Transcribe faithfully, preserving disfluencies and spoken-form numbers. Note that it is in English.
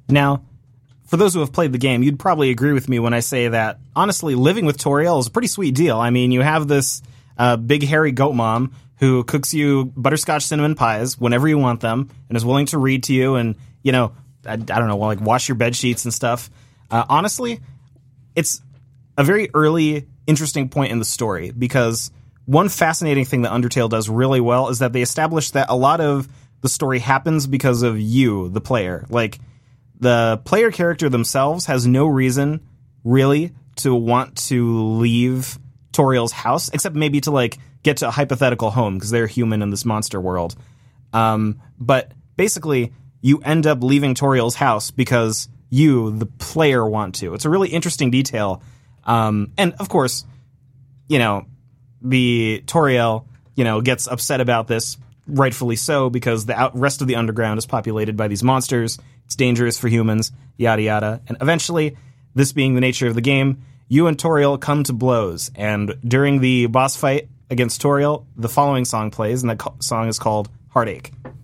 Now, for those who have played the game, you'd probably agree with me when I say that, honestly, living with Toriel is a pretty sweet deal. I mean, you have this uh, big, hairy goat mom who cooks you butterscotch cinnamon pies whenever you want them and is willing to read to you and, you know, I, I don't know, like wash your bed sheets and stuff. Uh, honestly, it's a very early, interesting point in the story because one fascinating thing that Undertale does really well is that they establish that a lot of the story happens because of you, the player. Like, the player character themselves has no reason, really, to want to leave Toriel's house, except maybe to, like, get to a hypothetical home, because they're human in this monster world. Um, but basically, you end up leaving Toriel's house because you, the player, want to. It's a really interesting detail. Um, and, of course, you know, the Toriel, you know, gets upset about this, rightfully so, because the out- rest of the underground is populated by these monsters. It's dangerous for humans, yada yada. And eventually, this being the nature of the game, you and Toriel come to blows. And during the boss fight against Toriel, the following song plays, and that co- song is called Heartache.